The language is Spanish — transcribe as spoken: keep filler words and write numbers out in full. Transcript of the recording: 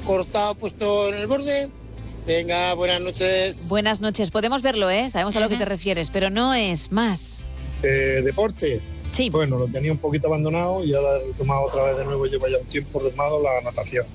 cortado, puesto en el borde. Venga, buenas noches. Buenas noches. Podemos verlo, ¿eh? Sabemos a lo que te refieres, pero no es más. Eh, deporte. Sí. Bueno, lo tenía un poquito abandonado y ahora lo he retomado otra vez de nuevo. Llevo ya un tiempo retomado la natación.